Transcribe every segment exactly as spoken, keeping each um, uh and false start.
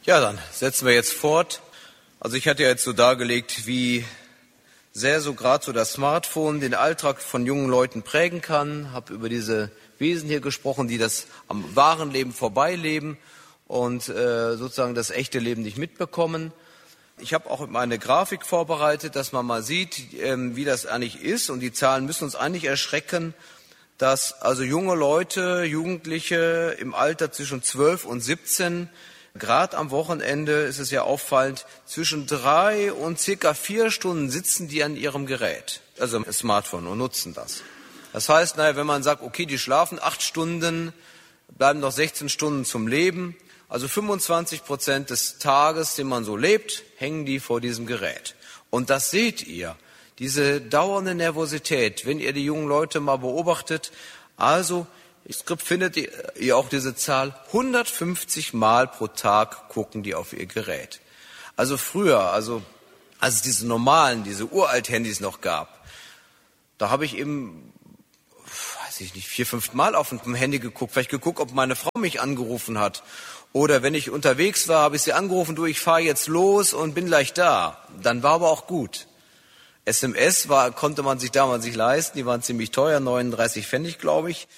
Ja, dann setzen wir jetzt fort. Also ich hatte ja jetzt so dargelegt, wie sehr so gerade so das Smartphone den Alltag von jungen Leuten prägen kann. Habe über diese Wesen hier gesprochen, die das am wahren Leben vorbeileben und äh, sozusagen das echte Leben nicht mitbekommen. Ich habe auch meine Grafik vorbereitet, dass man mal sieht, ähm, wie das eigentlich ist. Und die Zahlen müssen uns eigentlich erschrecken, dass also junge Leute, Jugendliche im Alter zwischen zwölf und siebzehn, gerade am Wochenende ist es ja auffallend, zwischen drei und circa vier Stunden sitzen die an ihrem Gerät, also am Smartphone, und nutzen das. Das heißt, naja, wenn man sagt, okay, die schlafen acht Stunden, bleiben noch sechzehn Stunden zum Leben, also fünfundzwanzig Prozent des Tages, den man so lebt, hängen die vor diesem Gerät. Und das seht ihr, diese dauernde Nervosität, wenn ihr die jungen Leute mal beobachtet. Also im Skript findet ihr auch diese Zahl, hundertfünfzig Mal pro Tag gucken die auf ihr Gerät. Also früher, also als es diese normalen, diese Uralt-Handys noch gab, da habe ich eben, weiß ich nicht, vier, fünf Mal auf dem Handy geguckt, vielleicht geguckt, ob meine Frau mich angerufen hat. Oder wenn ich unterwegs war, habe ich sie angerufen, du, ich fahre jetzt los und bin gleich da. Dann war aber auch gut. S M S war, konnte man sich damals nicht leisten, die waren ziemlich teuer, neununddreißig Pfennig, glaube ich.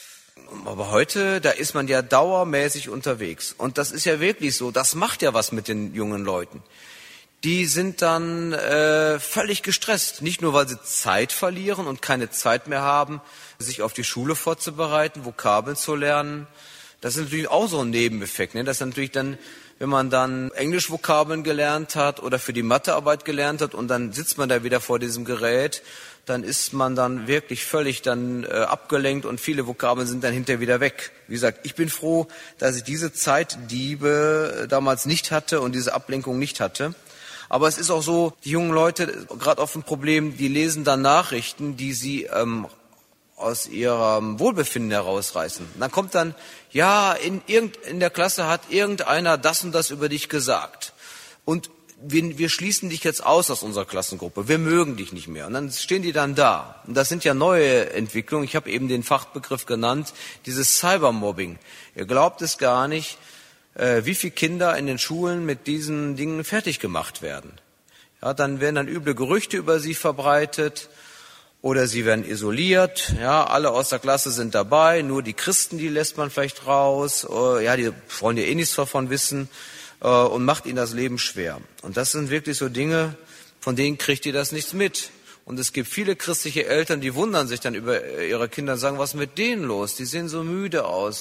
Aber heute, da ist man ja dauermäßig unterwegs. Und das ist ja wirklich so, das macht ja was mit den jungen Leuten. Die sind dann äh, völlig gestresst. Nicht nur, weil sie Zeit verlieren und keine Zeit mehr haben, sich auf die Schule vorzubereiten, Vokabeln zu lernen. Das ist natürlich auch so ein Nebeneffekt. Ne? Das ist natürlich dann, wenn man dann Englisch-Vokabeln gelernt hat oder für die Mathearbeit gelernt hat und dann sitzt man da wieder vor diesem Gerät, dann ist man dann wirklich völlig dann äh, abgelenkt und viele Vokabeln sind dann hinterher wieder weg. Wie gesagt, ich bin froh, dass ich diese Zeitdiebe damals nicht hatte und diese Ablenkung nicht hatte. Aber es ist auch so, die jungen Leute, gerade auf ein Problem, die lesen dann Nachrichten, die sie ähm, aus ihrem Wohlbefinden herausreißen. Und dann kommt dann, ja, in, irgend, in der Klasse hat irgendeiner das und das über dich gesagt. Und wir, wir schließen dich jetzt aus aus unserer Klassengruppe. Wir mögen dich nicht mehr. Und dann stehen die dann da. Und das sind ja neue Entwicklungen. Ich habe eben den Fachbegriff genannt, dieses Cybermobbing. Ihr glaubt es gar nicht, äh, wie viele Kinder in den Schulen mit diesen Dingen fertig gemacht werden. Ja, dann werden dann üble Gerüchte über sie verbreitet. Oder sie werden isoliert, ja, alle aus der Klasse sind dabei, nur die Christen, die lässt man vielleicht raus, ja, die wollen ja eh nichts davon wissen und macht ihnen das Leben schwer. Und das sind wirklich so Dinge, von denen kriegt ihr das nichts mit. Und es gibt viele christliche Eltern, die wundern sich dann über ihre Kinder und sagen, was ist mit denen los? Die sehen so müde aus,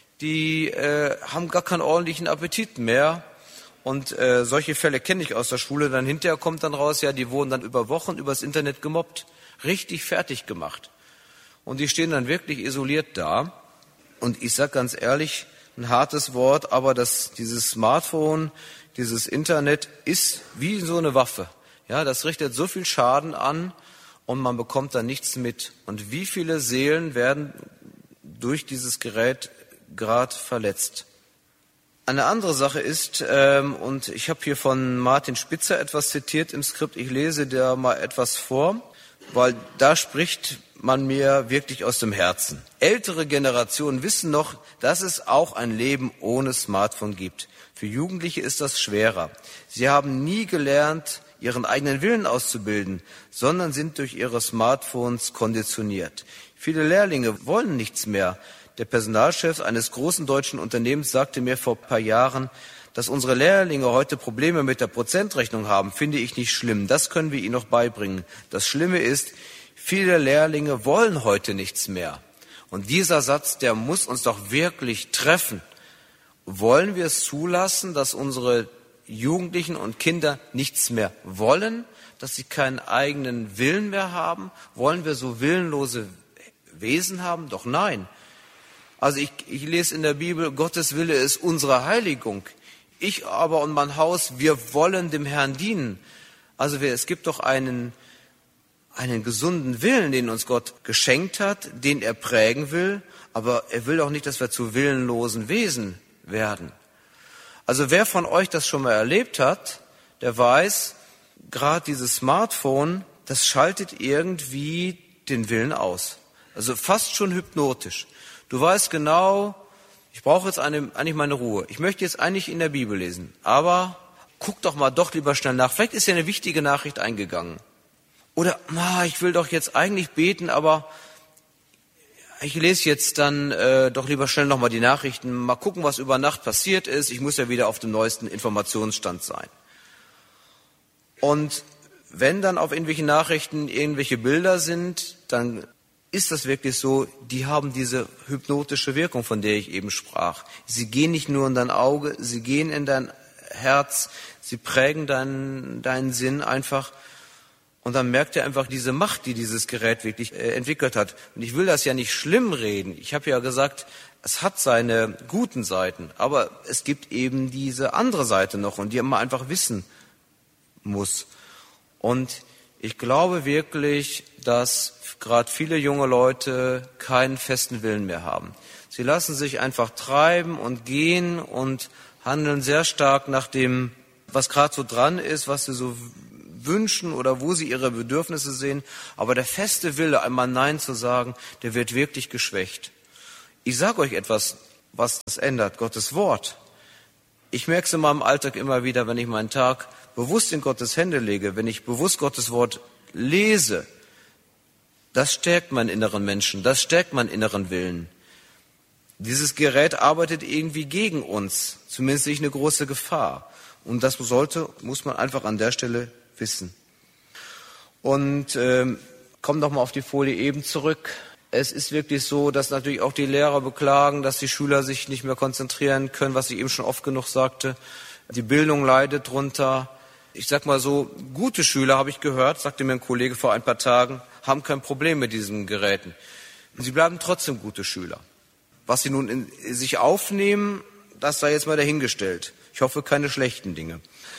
die äh, haben gar keinen ordentlichen Appetit mehr. Und äh, solche Fälle kenne ich aus der Schule. Dann hinterher kommt dann raus, ja, die wurden dann über Wochen übers Internet gemobbt. Richtig fertig gemacht. Und die stehen dann wirklich isoliert da. Und ich sage ganz ehrlich, ein hartes Wort, aber das, dieses Smartphone, dieses Internet ist wie so eine Waffe. Ja, das richtet so viel Schaden an und man bekommt da nichts mit. Und wie viele Seelen werden durch dieses Gerät gerade verletzt? Eine andere Sache ist, ähm, und ich habe hier von Martin Spitzer etwas zitiert im Skript, ich lese da mal etwas vor, weil da spricht man mir wirklich aus dem Herzen. Ältere Generationen wissen noch, dass es auch ein Leben ohne Smartphone gibt. Für Jugendliche ist das schwerer. Sie haben nie gelernt, ihren eigenen Willen auszubilden, sondern sind durch ihre Smartphones konditioniert. Viele Lehrlinge wollen nichts mehr. Der Personalchef eines großen deutschen Unternehmens sagte mir vor ein paar Jahren, dass unsere Lehrlinge heute Probleme mit der Prozentrechnung haben, finde ich nicht schlimm. Das können wir ihnen noch beibringen. Das Schlimme ist, viele Lehrlinge wollen heute nichts mehr. Und dieser Satz, der muss uns doch wirklich treffen. Wollen wir es zulassen, dass unsere Jugendlichen und Kinder nichts mehr wollen, dass sie keinen eigenen Willen mehr haben? Wollen wir so willenlose Wesen haben? Doch nein. Also ich, ich lese in der Bibel, Gottes Wille ist unsere Heiligung. Ich aber und mein Haus, wir wollen dem Herrn dienen. Also es gibt doch einen, einen gesunden Willen, den uns Gott geschenkt hat, den er prägen will. Aber er will auch nicht, dass wir zu willenlosen Wesen werden. Also wer von euch das schon mal erlebt hat, der weiß, gerade dieses Smartphone, das schaltet irgendwie den Willen aus. Also fast schon hypnotisch. Du weißt genau, ich ich brauche jetzt eine, eigentlich meine Ruhe. Ich möchte jetzt eigentlich in der Bibel lesen, aber guck doch mal doch lieber schnell nach. Vielleicht ist ja eine wichtige Nachricht eingegangen. Oder, ah, ich will doch jetzt eigentlich beten, aber ich lese jetzt dann äh, doch lieber schnell nochmal die Nachrichten, mal gucken, was über Nacht passiert ist. Ich muss ja wieder auf dem neuesten Informationsstand sein. Und wenn dann auf irgendwelchen Nachrichten irgendwelche Bilder sind, dann ist das wirklich so, die haben diese hypnotische Wirkung, von der ich eben sprach. Sie gehen nicht nur in dein Auge, sie gehen in dein Herz, sie prägen deinen, deinen Sinn einfach. Und dann merkt er einfach diese Macht, die dieses Gerät wirklich äh, entwickelt hat. Und ich will das ja nicht schlimm reden. Ich habe ja gesagt, es hat seine guten Seiten, aber es gibt eben diese andere Seite noch und die man einfach wissen muss. Und ich glaube wirklich, dass gerade viele junge Leute keinen festen Willen mehr haben. Sie lassen sich einfach treiben und gehen und handeln sehr stark nach dem, was gerade so dran ist, was sie so wünschen oder wo sie ihre Bedürfnisse sehen. Aber der feste Wille, einmal Nein zu sagen, der wird wirklich geschwächt. Ich sage euch etwas, was das ändert, Gottes Wort. Ich merke es in meinem Alltag immer wieder, wenn ich meinen Tag bewusst in Gottes Hände lege, wenn ich bewusst Gottes Wort lese, das stärkt meinen inneren Menschen, das stärkt meinen inneren Willen. Dieses Gerät arbeitet irgendwie gegen uns, zumindest sehe ich eine große Gefahr. Und das sollte, muss man einfach an der Stelle wissen. Und ähm, komm noch mal auf die Folie eben zurück. Es ist wirklich so, dass natürlich auch die Lehrer beklagen, dass die Schüler sich nicht mehr konzentrieren können, was ich eben schon oft genug sagte. Die Bildung leidet drunter. Ich sag mal so, gute Schüler, habe ich gehört, sagte mir ein Kollege vor ein paar Tagen, haben kein Problem mit diesen Geräten. Und sie bleiben trotzdem gute Schüler. Was sie nun in sich aufnehmen, das sei jetzt mal dahingestellt. Ich hoffe, keine schlechten Dinge.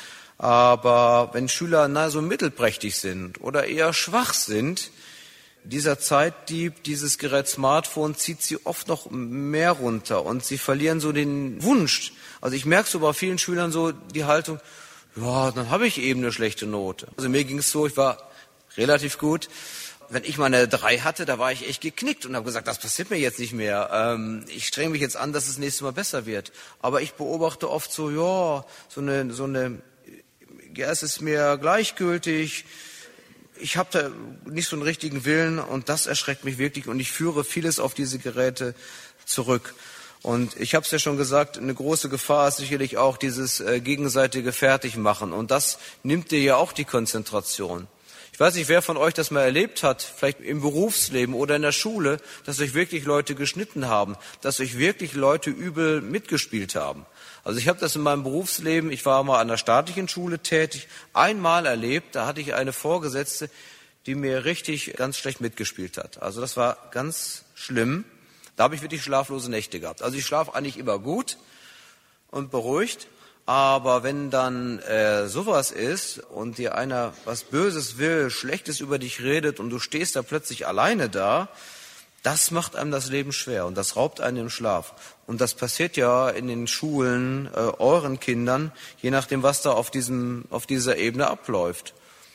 Aber wenn Schüler na, so mittelprächtig sind oder eher schwach sind, dieser Zeitdieb, dieses Gerät Smartphone zieht sie oft noch mehr runter und sie verlieren so den Wunsch. Also ich merke so bei vielen Schülern so die Haltung, ja, dann habe ich eben eine schlechte Note. Also mir ging es so, ich war relativ gut. Wenn ich mal eine drei hatte, da war ich echt geknickt und habe gesagt, das passiert mir jetzt nicht mehr. Ähm, ich strenge mich jetzt an, dass es nächstes Mal besser wird. Aber ich beobachte oft so, ja, so eine, so eine, ja, es ist mir gleichgültig. Ich habe da nicht so einen richtigen Willen und das erschreckt mich wirklich und ich führe vieles auf diese Geräte zurück. Und ich habe es ja schon gesagt, eine große Gefahr ist sicherlich auch dieses äh, gegenseitige Fertigmachen. Und das nimmt dir ja auch die Konzentration. Ich weiß nicht, wer von euch das mal erlebt hat, vielleicht im Berufsleben oder in der Schule, dass euch wirklich Leute geschnitten haben, dass euch wirklich Leute übel mitgespielt haben. Also ich habe das in meinem Berufsleben, ich war mal an der staatlichen Schule tätig, einmal erlebt, da hatte ich eine Vorgesetzte, die mir richtig ganz schlecht mitgespielt hat. Also das war ganz schlimm. Da habe ich wirklich schlaflose Nächte gehabt. Also ich schlafe eigentlich immer gut und beruhigt, aber wenn dann äh, sowas ist und dir einer was Böses will, Schlechtes über dich redet und du stehst da plötzlich alleine da, das macht einem das Leben schwer und das raubt einen im Schlaf. Und das passiert ja in den Schulen äh, euren Kindern, je nachdem, was da auf diesem auf dieser Ebene abläuft.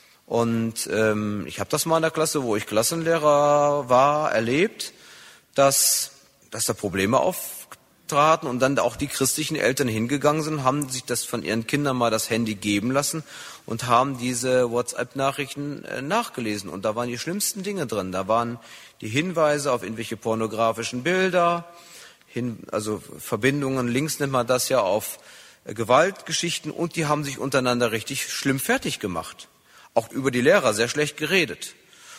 Und ähm, ich habe das mal in der Klasse, wo ich Klassenlehrer war, erlebt, dass, dass da Probleme auftraten und dann auch die christlichen Eltern hingegangen sind, haben sich das von ihren Kindern mal das Handy geben lassen und haben diese WhatsApp-Nachrichten äh, nachgelesen. Und da waren die schlimmsten Dinge drin. Da waren die Hinweise auf irgendwelche pornografischen Bilder, hin, also Verbindungen, links nennt man das ja, auf äh, Gewaltgeschichten und die haben sich untereinander richtig schlimm fertig gemacht. Auch über die Lehrer sehr schlecht geredet.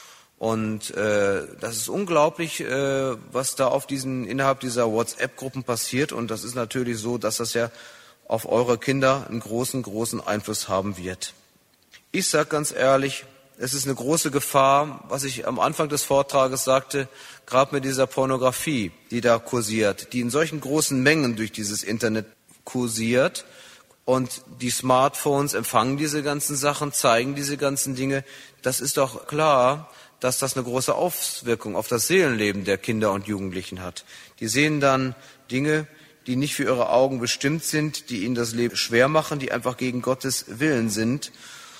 Und äh, das ist unglaublich, äh, was da auf diesen innerhalb dieser WhatsApp-Gruppen passiert. Und das ist natürlich so, dass das ja auf eure Kinder einen großen, großen Einfluss haben wird. Ich sage ganz ehrlich, es ist eine große Gefahr, was ich am Anfang des Vortrages sagte, gerade mit dieser Pornografie, die da kursiert, die in solchen großen Mengen durch dieses Internet kursiert. Und die Smartphones empfangen diese ganzen Sachen, zeigen diese ganzen Dinge. Das ist doch klar, dass das eine große Auswirkung auf das Seelenleben der Kinder und Jugendlichen hat. Die sehen dann Dinge, die nicht für ihre Augen bestimmt sind, die ihnen das Leben schwer machen, die einfach gegen Gottes Willen sind.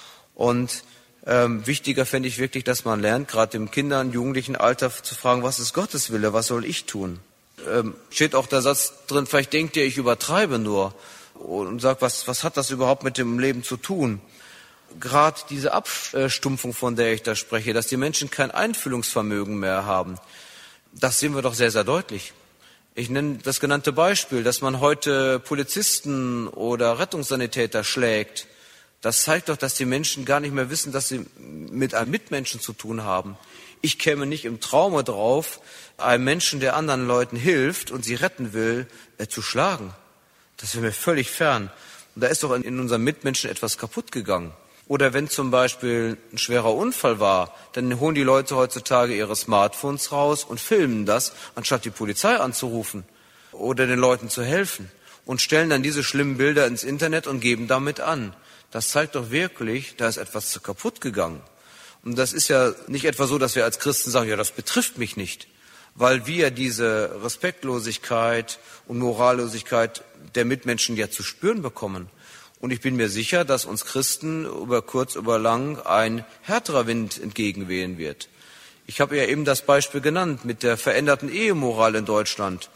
Und ähm, wichtiger fände ich wirklich, dass man lernt, gerade im Kinder- und Jugendlichen Alter zu fragen, was ist Gottes Wille, was soll ich tun? ähm, steht auch der Satz drin, vielleicht denkt ihr, ich übertreibe nur. Und sagt, was, was hat das überhaupt mit dem Leben zu tun? Gerade diese Abstumpfung, von der ich da spreche, dass die Menschen kein Einfühlungsvermögen mehr haben, das sehen wir doch sehr, sehr deutlich. Ich nenne das genannte Beispiel, dass man heute Polizisten oder Rettungssanitäter schlägt. Das zeigt doch, dass die Menschen gar nicht mehr wissen, dass sie mit einem Mitmenschen zu tun haben. Ich käme nicht im Traume drauf, einem Menschen, der anderen Leuten hilft und sie retten will, äh, zu schlagen. Das wäre mir völlig fern. Und da ist doch in unserem Mitmenschen etwas kaputt gegangen. Oder wenn zum Beispiel ein schwerer Unfall war, dann holen die Leute heutzutage ihre Smartphones raus und filmen das, anstatt die Polizei anzurufen oder den Leuten zu helfen. Und stellen dann diese schlimmen Bilder ins Internet und geben damit an. Das zeigt doch wirklich, da ist etwas kaputt gegangen. Und das ist ja nicht etwa so, dass wir als Christen sagen, ja, das betrifft mich nicht. Weil wir diese Respektlosigkeit und Morallosigkeit der Mitmenschen ja zu spüren bekommen. Und ich bin mir sicher, dass uns Christen über kurz, über lang ein härterer Wind entgegenwehen wird. Ich habe ja eben das Beispiel genannt mit der veränderten Ehemoral in Deutschland.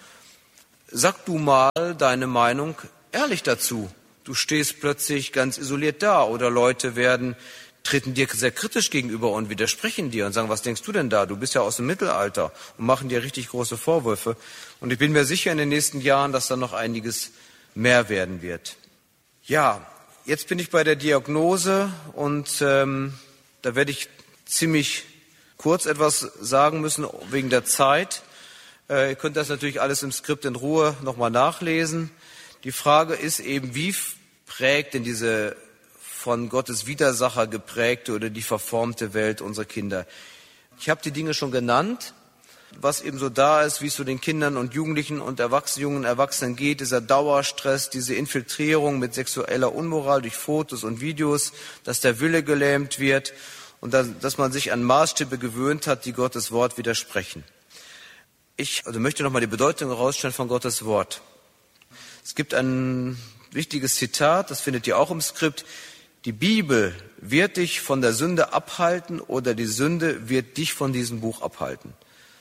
Sag du mal deine Meinung ehrlich dazu. Du stehst plötzlich ganz isoliert da oder Leute werden, treten dir sehr kritisch gegenüber und widersprechen dir und sagen, was denkst du denn da? Du bist ja aus dem Mittelalter und machen dir richtig große Vorwürfe. Und ich bin mir sicher in den nächsten Jahren, dass da noch einiges mehr werden wird. Ja, jetzt bin ich bei der Diagnose und ähm, da werde ich ziemlich kurz etwas sagen müssen wegen der Zeit. Äh, ihr könnt das natürlich alles im Skript in Ruhe nochmal nachlesen. Die Frage ist eben, wie prägt denn diese von Gottes Widersacher geprägte oder die verformte Welt unsere Kinder? Ich habe die Dinge schon genannt, was eben so da ist, wie es so den Kindern und Jugendlichen und Erwachsenen, jungen Erwachsenen geht, dieser Dauerstress, diese Infiltrierung mit sexueller Unmoral durch Fotos und Videos, dass der Wille gelähmt wird und dass man sich an Maßstäbe gewöhnt hat, die Gottes Wort widersprechen. Ich also möchte nochmal die Bedeutung herausstellen von Gottes Wort. Es gibt ein wichtiges Zitat, das findet ihr auch im Skript. Die Bibel wird dich von der Sünde abhalten oder die Sünde wird dich von diesem Buch abhalten.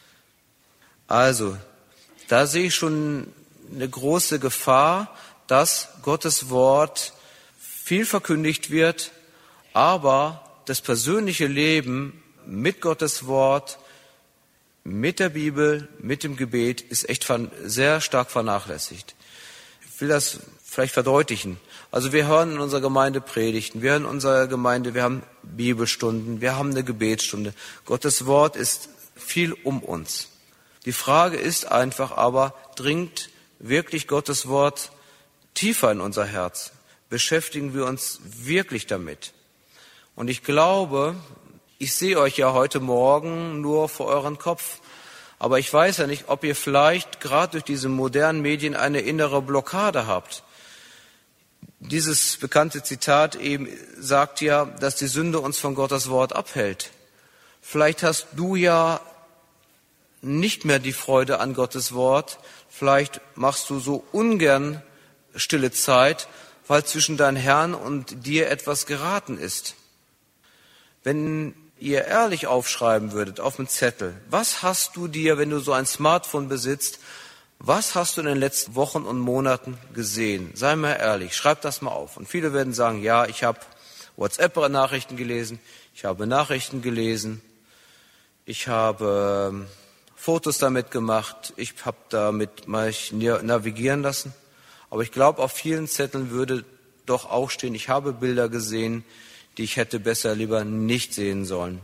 Also, da sehe ich schon eine große Gefahr, dass Gottes Wort viel verkündigt wird, aber das persönliche Leben mit Gottes Wort, mit der Bibel, mit dem Gebet ist echt sehr stark vernachlässigt. Ich will das vielleicht verdeutlichen. Also wir hören in unserer Gemeinde Predigten, wir hören in unserer Gemeinde, wir haben Bibelstunden, wir haben eine Gebetsstunde. Gottes Wort ist viel um uns. Die Frage ist einfach aber, dringt wirklich Gottes Wort tiefer in unser Herz? Beschäftigen wir uns wirklich damit? Und ich glaube, ich sehe euch ja heute Morgen nur vor euren Kopf. Aber ich weiß ja nicht, ob ihr vielleicht gerade durch diese modernen Medien eine innere Blockade habt. Dieses bekannte Zitat eben sagt ja, dass die Sünde uns von Gottes Wort abhält. Vielleicht hast du ja nicht mehr die Freude an Gottes Wort. Vielleicht machst du so ungern stille Zeit, weil zwischen deinem Herrn und dir etwas geraten ist. Wenn ihr ehrlich aufschreiben würdet auf dem Zettel, was hast du dir, wenn du so ein Smartphone besitzt, was hast du in den letzten Wochen und Monaten gesehen? Sei mal ehrlich, schreib das mal auf. Und viele werden sagen, ja, ich habe WhatsApp-Nachrichten gelesen, ich habe Nachrichten gelesen, ich habe Fotos damit gemacht, ich habe damit mich navigieren lassen. Aber ich glaube, auf vielen Zetteln würde doch auch stehen, ich habe Bilder gesehen, die ich hätte besser lieber nicht sehen sollen.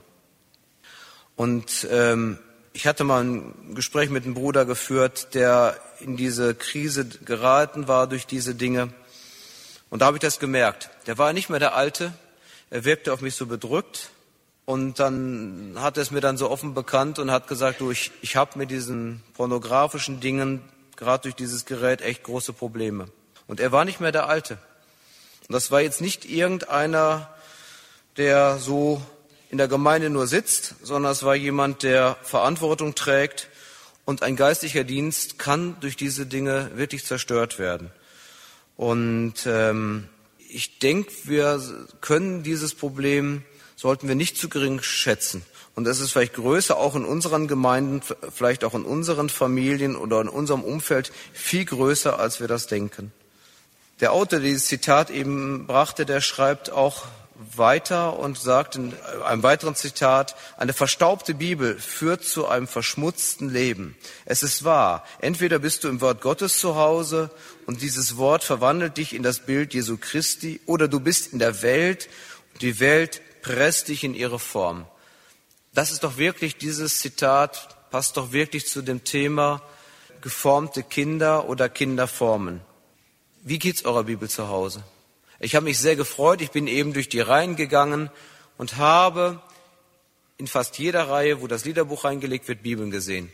Und ähm, ich hatte mal ein Gespräch mit einem Bruder geführt, der in diese Krise geraten war durch diese Dinge. Und da habe ich das gemerkt. Der war nicht mehr der Alte, er wirkte auf mich so bedrückt. Und dann hat er es mir dann so offen bekannt und hat gesagt, du, ich, ich habe mit diesen pornografischen Dingen, gerade durch dieses Gerät, echt große Probleme. Und er war nicht mehr der Alte. Und das war jetzt nicht irgendeiner, der so in der Gemeinde nur sitzt, sondern es war jemand, der Verantwortung trägt. Und ein geistlicher Dienst kann durch diese Dinge wirklich zerstört werden. Und ähm, ich denke, wir können dieses Problem sollten wir nicht zu gering schätzen. Und es ist vielleicht größer, auch in unseren Gemeinden, vielleicht auch in unseren Familien oder in unserem Umfeld, viel größer, als wir das denken. Der Autor, der dieses Zitat eben brachte, der schreibt auch weiter und sagt in einem weiteren Zitat, eine verstaubte Bibel führt zu einem verschmutzten Leben. Es ist wahr, entweder bist du im Wort Gottes zu Hause und dieses Wort verwandelt dich in das Bild Jesu Christi, oder du bist in der Welt und die Welt presst dich in ihre Form. Das ist doch wirklich, dieses Zitat passt doch wirklich zu dem Thema geformte Kinder oder Kinderformen. Wie geht's eurer Bibel zu Hause? Ich habe mich sehr gefreut, ich bin eben durch die Reihen gegangen und habe in fast jeder Reihe, wo das Liederbuch reingelegt wird, Bibeln gesehen.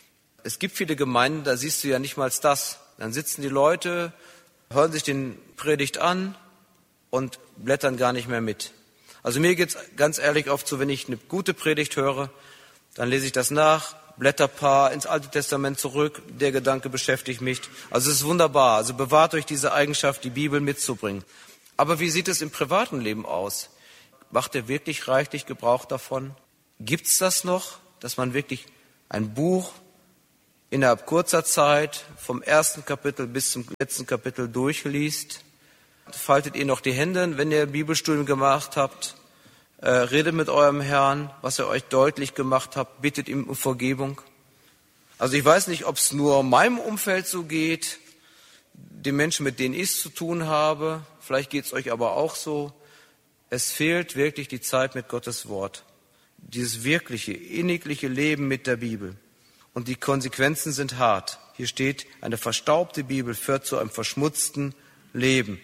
Es gibt viele Gemeinden, da siehst du ja nicht mal das. Dann sitzen die Leute, hören sich den Predigt an und blättern gar nicht mehr mit. Also mir geht's ganz ehrlich oft so, wenn ich eine gute Predigt höre, dann lese ich das nach, Blätterpaar ins Alte Testament zurück, der Gedanke beschäftigt mich. Also es ist wunderbar, also bewahrt euch diese Eigenschaft, die Bibel mitzubringen. Aber wie sieht es im privaten Leben aus? Macht ihr wirklich reichlich Gebrauch davon? Gibt's das noch, dass man wirklich ein Buch innerhalb kurzer Zeit vom ersten Kapitel bis zum letzten Kapitel durchliest? Faltet ihr noch die Hände, wenn ihr Bibelstudium gemacht habt? Äh, redet mit eurem Herrn, was er euch deutlich gemacht hat, bittet ihm um Vergebung. Also ich weiß nicht, ob es nur meinem Umfeld so geht, den Menschen, mit denen ich es zu tun habe. Vielleicht geht es euch aber auch so. Es fehlt wirklich die Zeit mit Gottes Wort. Dieses wirkliche, innigliche Leben mit der Bibel. Und die Konsequenzen sind hart. Hier steht, eine verstaubte Bibel führt zu einem verschmutzten Leben.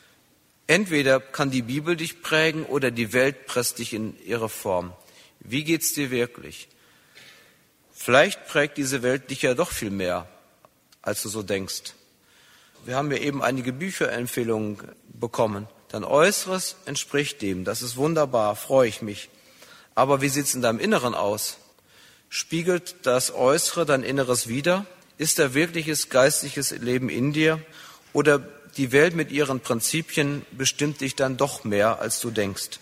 Entweder kann die Bibel dich prägen oder die Welt presst dich in ihre Form. Wie geht's dir wirklich? Vielleicht prägt diese Welt dich ja doch viel mehr, als du so denkst. Wir haben ja eben einige Bücherempfehlungen bekommen. Dein Äußeres entspricht dem. Das ist wunderbar, freue ich mich. Aber wie sieht's in deinem Inneren aus? Spiegelt das Äußere dein Inneres wider? Ist da wirkliches geistliches Leben in dir? Oder die Welt mit ihren Prinzipien bestimmt dich dann doch mehr, als du denkst?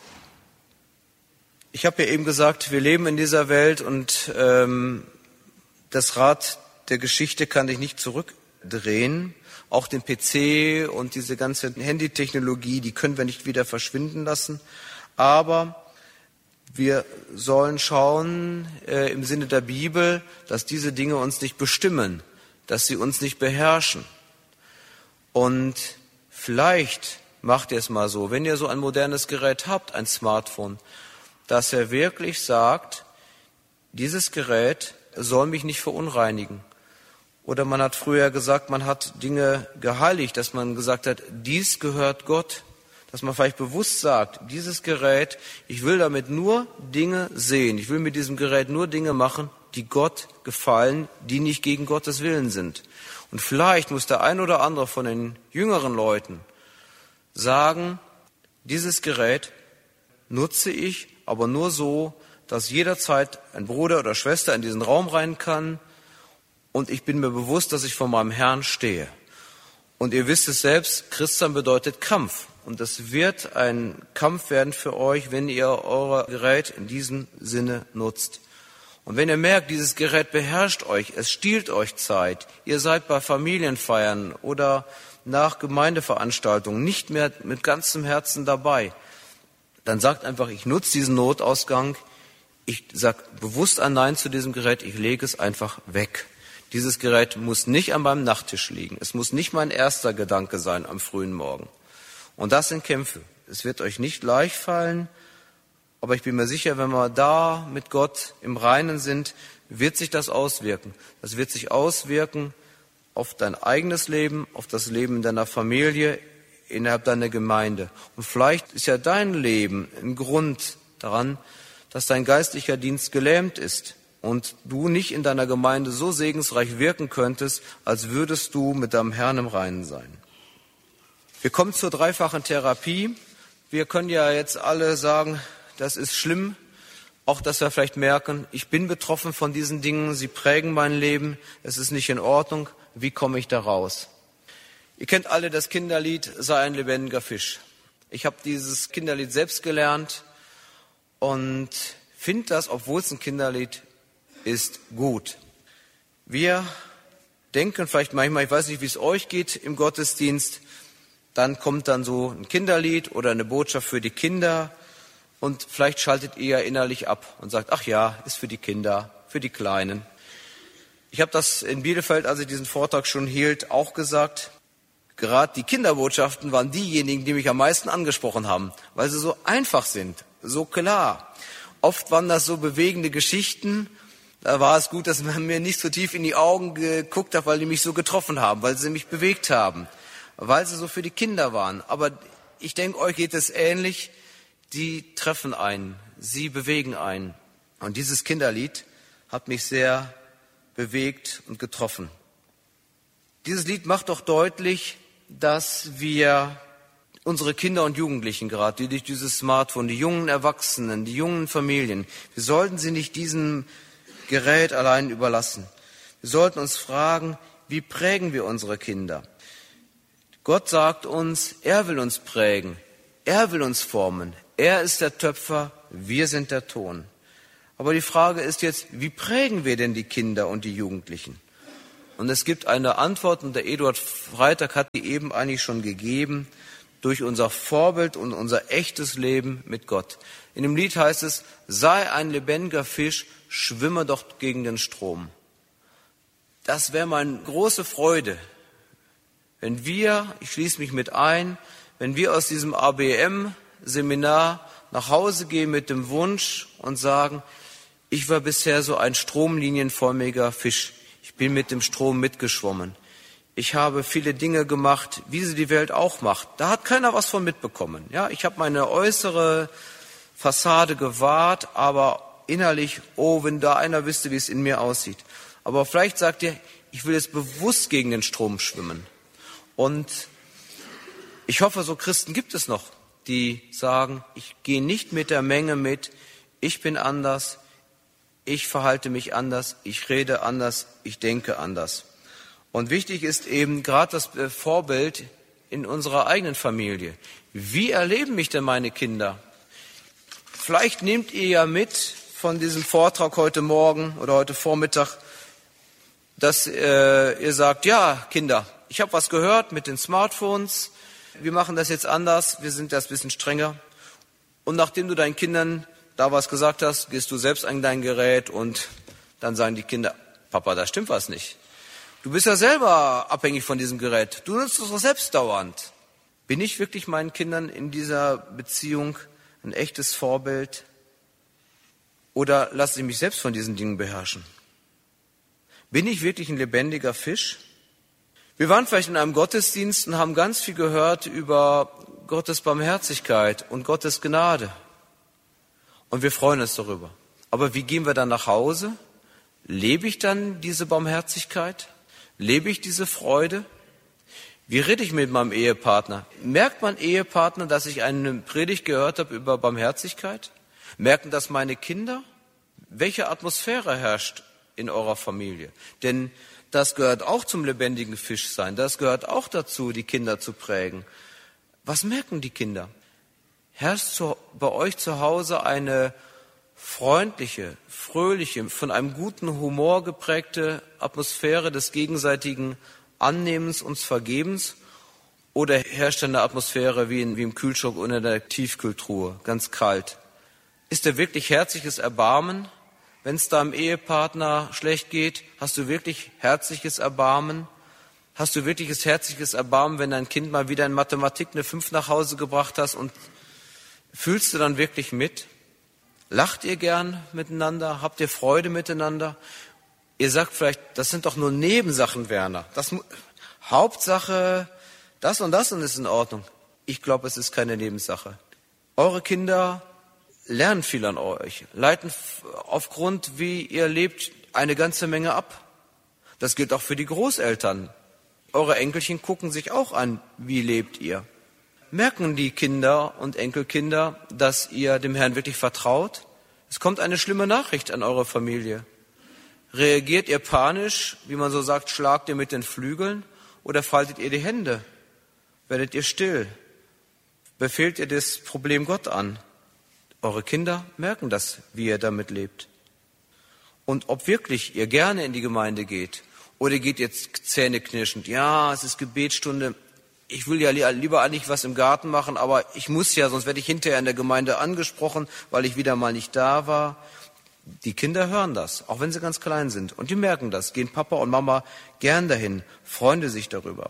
Ich habe ja eben gesagt, wir leben in dieser Welt und ähm, das Rad der Geschichte kann dich nicht zurückdrehen. Auch den P C und diese ganze Handytechnologie, die können wir nicht wieder verschwinden lassen. Aber wir sollen schauen äh, im Sinne der Bibel, dass diese Dinge uns nicht bestimmen, dass sie uns nicht beherrschen. Und vielleicht macht ihr es mal so, wenn ihr so ein modernes Gerät habt, ein Smartphone, dass er wirklich sagt, dieses Gerät soll mich nicht verunreinigen. Oder man hat früher gesagt, man hat Dinge geheiligt, dass man gesagt hat, dies gehört Gott. Dass man vielleicht bewusst sagt, dieses Gerät, ich will damit nur Dinge sehen. Ich will mit diesem Gerät nur Dinge machen, die Gott gefallen, die nicht gegen Gottes Willen sind. Und vielleicht muss der ein oder andere von den jüngeren Leuten sagen, dieses Gerät nutze ich, aber nur so, dass jederzeit ein Bruder oder Schwester in diesen Raum rein kann. Und ich bin mir bewusst, dass ich vor meinem Herrn stehe. Und ihr wisst es selbst, Christsein bedeutet Kampf. Und das wird ein Kampf werden für euch, wenn ihr euer Gerät in diesem Sinne nutzt. Und wenn ihr merkt, dieses Gerät beherrscht euch, es stiehlt euch Zeit, ihr seid bei Familienfeiern oder nach Gemeindeveranstaltungen nicht mehr mit ganzem Herzen dabei, dann sagt einfach, ich nutze diesen Notausgang, ich sage bewusst ein Nein zu diesem Gerät, ich lege es einfach weg. Dieses Gerät muss nicht an meinem Nachttisch liegen. Es muss nicht mein erster Gedanke sein am frühen Morgen. Und das sind Kämpfe. Es wird euch nicht leicht fallen, aber ich bin mir sicher, wenn wir da mit Gott im Reinen sind, wird sich das auswirken. Das wird sich auswirken auf dein eigenes Leben, auf das Leben deiner Familie, innerhalb deiner Gemeinde. Und vielleicht ist ja dein Leben ein Grund daran, dass dein geistlicher Dienst gelähmt ist und du nicht in deiner Gemeinde so segensreich wirken könntest, als würdest du mit deinem Herrn im Reinen sein. Wir kommen zur dreifachen Therapie. Wir können ja jetzt alle sagen, das ist schlimm, auch dass wir vielleicht merken, ich bin betroffen von diesen Dingen, sie prägen mein Leben, es ist nicht in Ordnung, wie komme ich da raus? Ihr kennt alle das Kinderlied, sei ein lebendiger Fisch. Ich habe dieses Kinderlied selbst gelernt und finde das, obwohl es ein Kinderlied ist, gut. Wir denken vielleicht manchmal, ich weiß nicht, wie es euch geht im Gottesdienst, dann kommt dann so ein Kinderlied oder eine Botschaft für die Kinder und vielleicht schaltet ihr innerlich ab und sagt, ach ja, ist für die Kinder, für die Kleinen. Ich habe das in Bielefeld, als ich diesen Vortrag schon hielt, auch gesagt. Gerade die Kinderbotschaften waren diejenigen, die mich am meisten angesprochen haben, weil sie so einfach sind, so klar. Oft waren das so bewegende Geschichten. Da war es gut, dass man mir nicht so tief in die Augen geguckt hat, weil die mich so getroffen haben, weil sie mich bewegt haben, weil sie so für die Kinder waren. Aber ich denke, euch geht es ähnlich. Die treffen einen, sie bewegen einen. Und dieses Kinderlied hat mich sehr bewegt und getroffen. Dieses Lied macht doch deutlich, dass wir unsere Kinder und Jugendlichen gerade, die durch dieses Smartphone, die jungen Erwachsenen, die jungen Familien, wir sollten sie nicht diesem Gerät allein überlassen. Wir sollten uns fragen, wie prägen wir unsere Kinder? Gott sagt uns, er will uns prägen, er will uns formen. Er ist der Töpfer, wir sind der Ton. Aber die Frage ist jetzt, wie prägen wir denn die Kinder und die Jugendlichen? Und es gibt eine Antwort, und der Eduard Freitag hat die eben eigentlich schon gegeben, durch unser Vorbild und unser echtes Leben mit Gott. In dem Lied heißt es, sei ein lebendiger Fisch, schwimme doch gegen den Strom. Das wäre meine große Freude, wenn wir, ich schließe mich mit ein, wenn wir aus diesem A B M-Seminar nach Hause gehen mit dem Wunsch und sagen, ich war bisher so ein stromlinienförmiger Fisch. Ich bin mit dem Strom mitgeschwommen. Ich habe viele Dinge gemacht, wie sie die Welt auch macht. Da hat keiner was von mitbekommen. Ja, ich habe meine äußere Fassade gewahrt, aber innerlich, oh, wenn da einer wüsste, wie es in mir aussieht. Aber vielleicht sagt ihr, ich will jetzt bewusst gegen den Strom schwimmen. Und ich hoffe, so Christen gibt es noch, die sagen, ich gehe nicht mit der Menge mit, ich bin anders, ich verhalte mich anders, ich rede anders, ich denke anders. Und wichtig ist eben gerade das Vorbild in unserer eigenen Familie. Wie erleben mich denn meine Kinder? Vielleicht nehmt ihr ja mit von diesem Vortrag heute Morgen oder heute Vormittag, dass äh, ihr sagt, ja Kinder, ich habe was gehört mit den Smartphones, wir machen das jetzt anders, wir sind das ein bisschen strenger. Und nachdem du deinen Kindern da was gesagt hast, gehst du selbst an dein Gerät und dann sagen die Kinder, Papa, da stimmt was nicht. Du bist ja selber abhängig von diesem Gerät. Du nutzt es doch selbst dauernd. Bin ich wirklich meinen Kindern in dieser Beziehung ein echtes Vorbild? Oder lasse ich mich selbst von diesen Dingen beherrschen? Bin ich wirklich ein lebendiger Fisch? Wir waren vielleicht in einem Gottesdienst und haben ganz viel gehört über Gottes Barmherzigkeit und Gottes Gnade. Und wir freuen uns darüber. Aber wie gehen wir dann nach Hause? Lebe ich dann diese Barmherzigkeit? Lebe ich diese Freude? Wie rede ich mit meinem Ehepartner? Merkt mein Ehepartner, dass ich eine Predigt gehört habe über Barmherzigkeit? Merken das meine Kinder? Welche Atmosphäre herrscht in eurer Familie? Denn das gehört auch zum lebendigen Fischsein. Das gehört auch dazu, die Kinder zu prägen. Was merken die Kinder? Herrscht zu, bei euch zu Hause eine freundliche, fröhliche, von einem guten Humor geprägte Atmosphäre des gegenseitigen Annehmens und Vergebens? Oder herrscht eine Atmosphäre wie, in, wie im Kühlschrank oder in der Tiefkühltruhe, ganz kalt? Ist da wirklich herzliches Erbarmen? Wenn es deinem Ehepartner schlecht geht, hast du wirklich herzliches Erbarmen? Hast du wirkliches herzliches Erbarmen, wenn dein Kind mal wieder in Mathematik eine fünf nach Hause gebracht hast, und fühlst du dann wirklich mit? Lacht ihr gern miteinander? Habt ihr Freude miteinander? Ihr sagt vielleicht, das sind doch nur Nebensachen, Werner. Das, Hauptsache, das und das und ist in Ordnung. Ich glaube, es ist keine Nebensache. Eure Kinder lernen viel an euch, leiten aufgrund, wie ihr lebt, eine ganze Menge ab. Das gilt auch für die Großeltern. Eure Enkelchen gucken sich auch an, wie lebt ihr. Merken die Kinder und Enkelkinder, dass ihr dem Herrn wirklich vertraut? Es kommt eine schlimme Nachricht an eure Familie. Reagiert ihr panisch, wie man so sagt, schlagt ihr mit den Flügeln, oder faltet ihr die Hände? Werdet ihr still? Befehlt ihr das Problem Gott an? Eure Kinder merken das, wie ihr damit lebt. Und ob wirklich ihr gerne in die Gemeinde geht oder geht jetzt zähneknirschend, ja, es ist Gebetsstunde, ich will ja lieber eigentlich was im Garten machen, aber ich muss ja, sonst werde ich hinterher in der Gemeinde angesprochen, weil ich wieder mal nicht da war. Die Kinder hören das, auch wenn sie ganz klein sind. Und die merken das, gehen Papa und Mama gern dahin, freuen sich darüber.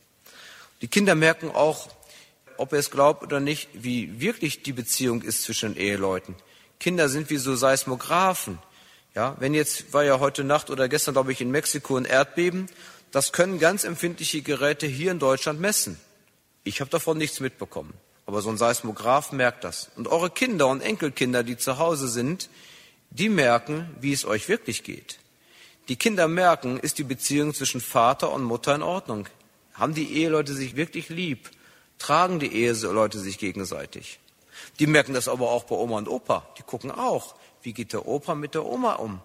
Die Kinder merken auch, ob ihr es glaubt oder nicht, wie wirklich die Beziehung ist zwischen den Eheleuten. Kinder sind wie so Seismographen. Ja, wenn jetzt, war ja heute Nacht oder gestern, glaube ich, in Mexiko ein Erdbeben, das können ganz empfindliche Geräte hier in Deutschland messen. Ich habe davon nichts mitbekommen. Aber so ein Seismograph merkt das. Und eure Kinder und Enkelkinder, die zu Hause sind, die merken, wie es euch wirklich geht. Die Kinder merken, ist die Beziehung zwischen Vater und Mutter in Ordnung? Haben die Eheleute sich wirklich lieb? Tragen die Eheleute sich gegenseitig? Die merken das aber auch bei Oma und Opa. Die gucken auch, wie geht der Opa mit der Oma um?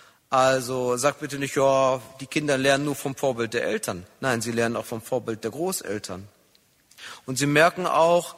Also sagt bitte nicht, ja, die Kinder lernen nur vom Vorbild der Eltern. Nein, sie lernen auch vom Vorbild der Großeltern. Und sie merken auch,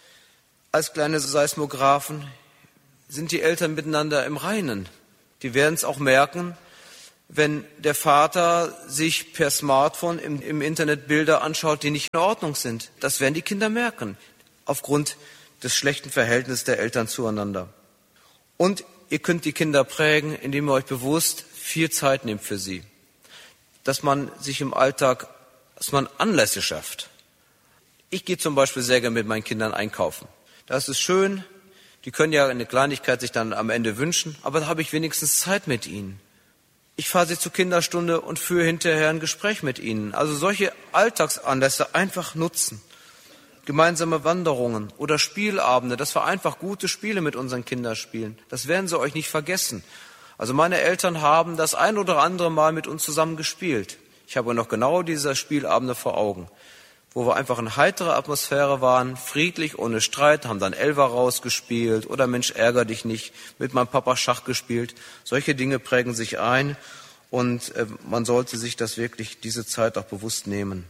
als kleine Seismographen, sind die Eltern miteinander im Reinen. Die werden es auch merken, wenn der Vater sich per Smartphone im, im Internet Bilder anschaut, die nicht in Ordnung sind. Das werden die Kinder merken, aufgrund des schlechten Verhältnisses der Eltern zueinander. Und ihr könnt die Kinder prägen, indem ihr euch bewusst viel Zeit nehmt für sie. Dass man sich im Alltag, dass man Anlässe schafft. Ich gehe zum Beispiel sehr gerne mit meinen Kindern einkaufen. Da ist es schön, die können ja eine Kleinigkeit sich dann am Ende wünschen, aber da habe ich wenigstens Zeit mit ihnen. Ich fahre sie zur Kinderstunde und führe hinterher ein Gespräch mit ihnen. Also solche Alltagsanlässe einfach nutzen. Gemeinsame Wanderungen oder Spielabende, dass wir einfach gute Spiele mit unseren Kindern spielen. Das werden sie euch nicht vergessen. Also meine Eltern haben das ein oder andere Mal mit uns zusammen gespielt. Ich habe noch genau diese Spielabende vor Augen, wo wir einfach in heiterer Atmosphäre waren, friedlich, ohne Streit, haben dann Elfer rausgespielt oder Mensch, ärger dich nicht, mit meinem Papa Schach gespielt. Solche Dinge prägen sich ein und äh, man sollte sich das wirklich, diese Zeit auch bewusst nehmen.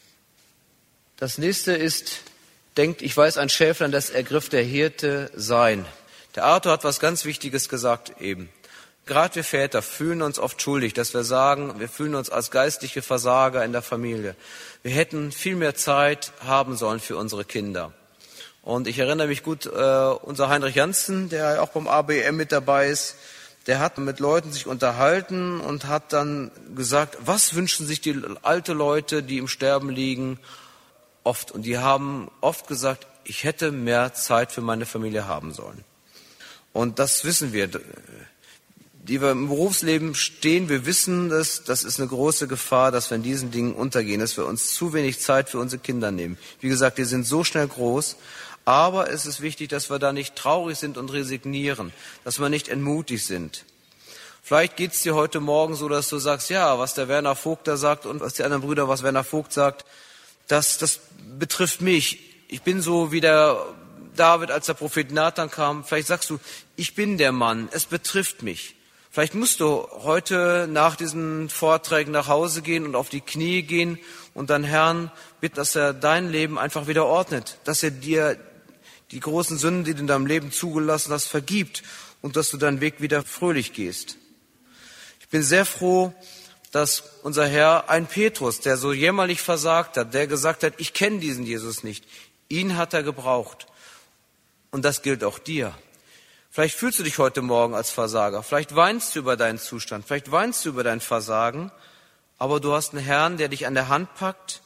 Das nächste ist, denkt, ich weiß ein Schäflein, das ergriff der Hirte sein. Der Arthur hat was ganz Wichtiges gesagt eben. Gerade wir Väter fühlen uns oft schuldig, dass wir sagen, wir fühlen uns als geistliche Versager in der Familie. Wir hätten viel mehr Zeit haben sollen für unsere Kinder. Und ich erinnere mich gut, äh, unser Heinrich Janssen, der auch beim A B M mit dabei ist, der hat mit Leuten sich unterhalten und hat dann gesagt, was wünschen sich die alten Leute, die im Sterben liegen, oft. Und die haben oft gesagt, ich hätte mehr Zeit für meine Familie haben sollen. Und das wissen wir, die wir im Berufsleben stehen, wir wissen das, das ist eine große Gefahr, dass wir in diesen Dingen untergehen, dass wir uns zu wenig Zeit für unsere Kinder nehmen. Wie gesagt, die sind so schnell groß, aber es ist wichtig, dass wir da nicht traurig sind und resignieren, dass wir nicht entmutigt sind. Vielleicht geht es dir heute Morgen so, dass du sagst, ja, was der Werner Vogt da sagt und was die anderen Brüder, was Werner Vogt sagt, das, das betrifft mich. Ich bin so wie der David, als der Prophet Nathan kam. Vielleicht sagst du, ich bin der Mann, es betrifft mich. Vielleicht musst du heute nach diesen Vorträgen nach Hause gehen und auf die Knie gehen und dann Herrn bitten, dass er dein Leben einfach wieder ordnet, dass er dir die großen Sünden, die du in deinem Leben zugelassen hast, vergibt und dass du deinen Weg wieder fröhlich gehst. Ich bin sehr froh, dass unser Herr ein Petrus, der so jämmerlich versagt hat, der gesagt hat, ich kenne diesen Jesus nicht, ihn hat er gebraucht. Und das gilt auch dir. Vielleicht fühlst du dich heute Morgen als Versager, vielleicht weinst du über deinen Zustand, vielleicht weinst du über dein Versagen, aber du hast einen Herrn, der dich an der Hand packt,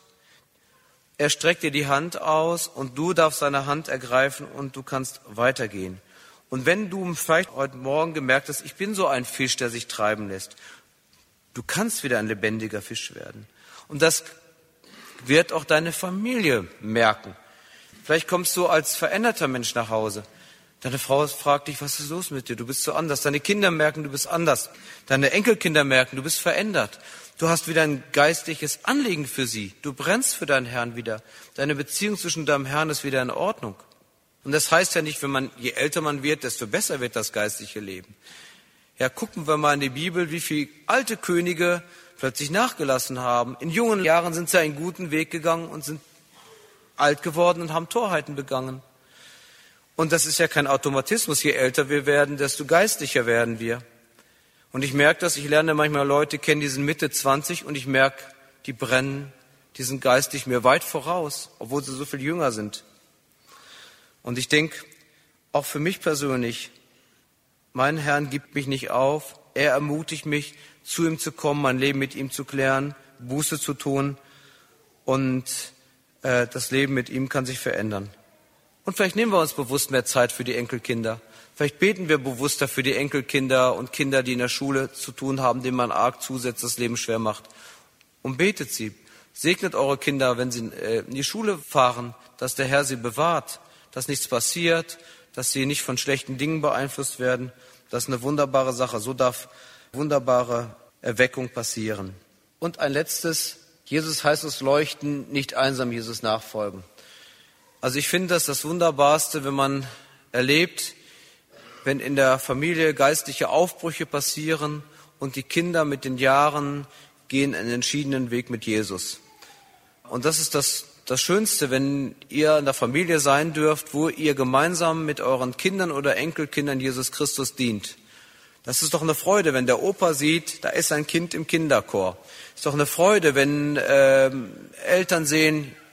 er streckt dir die Hand aus und du darfst seine Hand ergreifen und du kannst weitergehen. Und wenn du vielleicht heute Morgen gemerkt hast, ich bin so ein Fisch, der sich treiben lässt, du kannst wieder ein lebendiger Fisch werden. Und das wird auch deine Familie merken. Vielleicht kommst du als veränderter Mensch nach Hause. Deine Frau fragt dich, was ist los mit dir? Du bist so anders. Deine Kinder merken, du bist anders. Deine Enkelkinder merken, du bist verändert. Du hast wieder ein geistliches Anliegen für sie. Du brennst für deinen Herrn wieder. Deine Beziehung zwischen deinem Herrn ist wieder in Ordnung. Und das heißt ja nicht, wenn man, je älter man wird, desto besser wird das geistliche Leben. Ja, gucken wir mal in die Bibel, wie viele alte Könige plötzlich nachgelassen haben. In jungen Jahren sind sie einen guten Weg gegangen und sind alt geworden und haben Torheiten begangen. Und das ist ja kein Automatismus. Je älter wir werden, desto geistlicher werden wir. Und ich merke das, ich lerne manchmal Leute kennen, die sind Mitte zwanzig und ich merke, die brennen, die sind geistlich mir weit voraus, obwohl sie so viel jünger sind. Und ich denke, auch für mich persönlich, mein Herr gibt mich nicht auf. Er ermutigt mich, zu ihm zu kommen, mein Leben mit ihm zu klären, Buße zu tun. Und äh, das Leben mit ihm kann sich verändern. Und vielleicht nehmen wir uns bewusst mehr Zeit für die Enkelkinder. Vielleicht beten wir bewusster für die Enkelkinder und Kinder, die in der Schule zu tun haben, denen man arg zusätzlich das Leben schwer macht. Und betet sie. Segnet eure Kinder, wenn sie in die Schule fahren, dass der Herr sie bewahrt, dass nichts passiert, dass sie nicht von schlechten Dingen beeinflusst werden. Das ist eine wunderbare Sache. So darf wunderbare Erweckung passieren. Und ein letztes, Jesus heißt es leuchten, nicht einsam Jesus nachfolgen. Also ich finde das das Wunderbarste, wenn man erlebt, wenn in der Familie geistliche Aufbrüche passieren und die Kinder mit den Jahren gehen einen entschiedenen Weg mit Jesus. Und das ist das, das Schönste, wenn ihr in der Familie sein dürft, wo ihr gemeinsam mit euren Kindern oder Enkelkindern Jesus Christus dient. Das ist doch eine Freude, wenn der Opa sieht, da ist ein Kind im Kinderchor. Ist doch eine Freude, wenn äh, Eltern sehen,